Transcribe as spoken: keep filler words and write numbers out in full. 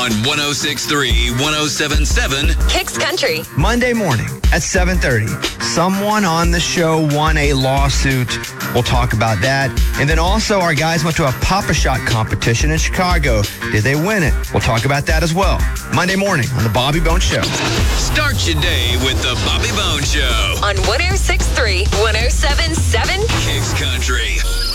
on one oh six point three, one oh seven point seven Kicks Country. Monday morning at seven thirty, someone on the show won a lawsuit. We'll talk about that. And then also our guys went to a Pop-A-Shot competition in Chicago. Did they win it? We'll talk about that as well. Monday morning on The Bobby Bones Show. Start your day with The Bobby Bones Show On one oh six point three, one oh seven point seven Kicks Country.